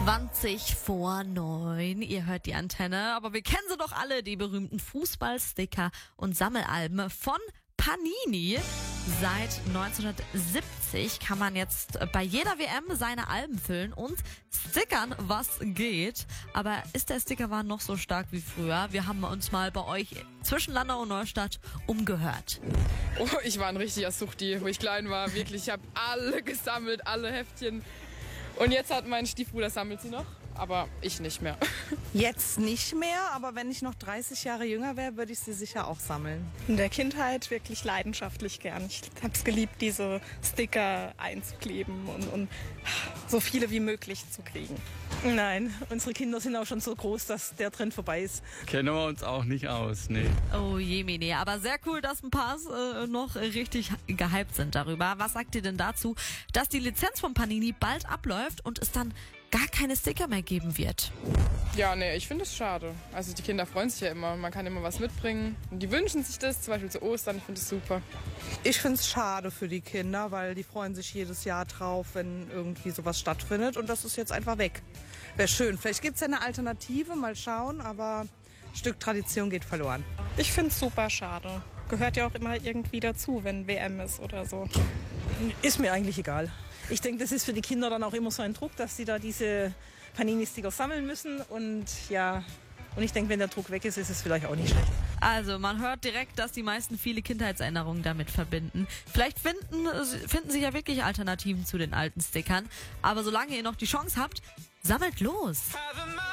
20 vor 9. Ihr hört die Antenne, aber wir kennen sie doch alle, die berühmten Fußballsticker und Sammelalben von Panini. Seit 1970 kann man jetzt bei jeder WM seine Alben füllen und stickern, was geht. Aber ist der Stickerwahn noch so stark wie früher? Wir haben uns mal bei euch zwischen Landau und Neustadt umgehört. Oh, ich war ein richtiger Suchti, wo ich klein war. Wirklich, ich habe alle gesammelt, alle Heftchen. Und jetzt hat mein Stiefbruder, sammelt sie noch, aber ich nicht mehr. Jetzt nicht mehr, aber wenn ich noch 30 Jahre jünger wäre, würde ich sie sicher auch sammeln. In der Kindheit wirklich leidenschaftlich gern. Ich habe es geliebt, diese Sticker einzukleben und so viele wie möglich zu kriegen. Nein, unsere Kinder sind auch schon so groß, dass der Trend vorbei ist. Kennen wir uns auch nicht aus, nee. Oh je, Mene. Aber sehr cool, dass ein paar noch richtig gehypt sind darüber. Was sagt ihr denn dazu, dass die Lizenz von Panini bald abläuft und es dann gar keine Sticker mehr geben wird? Ja, nee, ich finde es schade. Also die Kinder freuen sich ja immer, man kann immer was mitbringen. Und die wünschen sich das, zum Beispiel zu Ostern, ich finde es super. Ich finde es schade für die Kinder, weil die freuen sich jedes Jahr drauf, wenn irgendwie sowas stattfindet. Und das ist jetzt einfach weg. Wäre schön. Vielleicht gibt es ja eine Alternative, mal schauen, aber ein Stück Tradition geht verloren. Ich finde es super schade. Gehört ja auch immer irgendwie dazu, wenn WM ist oder so. Ist mir eigentlich egal. Ich denke, das ist für die Kinder dann auch immer so ein Druck, dass sie da diese Panini-Sticker sammeln müssen. Und ich denke, wenn der Druck weg ist, ist es vielleicht auch nicht schlecht. Also, man hört direkt, dass die meisten viele Kindheitserinnerungen damit verbinden. Vielleicht finden sich ja wirklich Alternativen zu den alten Stickern. Aber solange ihr noch die Chance habt, sammelt los!